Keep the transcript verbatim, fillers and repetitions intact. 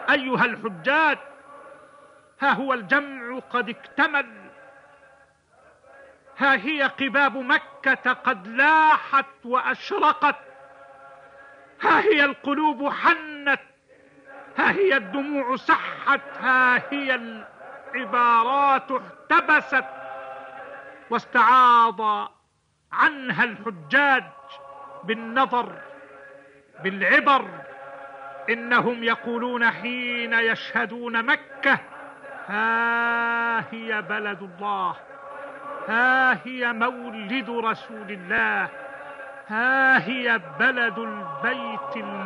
أيها الحجاج، ها هو الجمع قد اكتمل، ها هي قباب مكة قد لاحت وأشرقت، ها هي القلوب حنت، ها هي الدموع سحت، ها هي العبارات احتبست واستعاض عنها الحجاج بالنظر بالعبر. إنهم يقولون حين يشهدون مكة: ها هي بلد الله، ها هي مولد رسول الله، ها هي بلد البيت